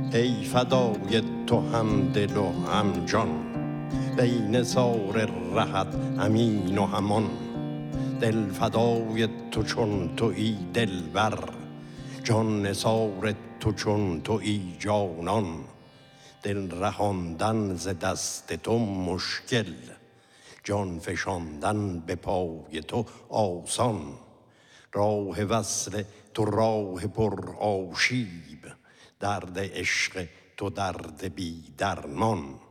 ای فدای تو هم دل و هم جان، بین سار رهت امین و همان. دل فدای تو چون تویی دلبر، جان نثار تو چون تویی جانان. دل رهاندن ز دست تو مشکل، جان فشاندن به پای تو آسان. راه وصل تو راه پر آشیب، درد عشق تو درد بی درمان.